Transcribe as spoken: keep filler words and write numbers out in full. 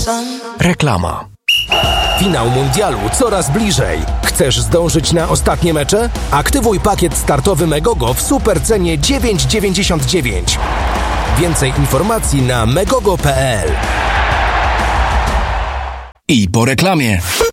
Reklama. Finał mundialu coraz bliżej. Chcesz zdążyć na ostatnie mecze? Aktywuj pakiet startowy Megogo w supercenie dziewięć dziewięćdziesiąt dziewięć. Więcej informacji na megogo kropka pe el. I po reklamie.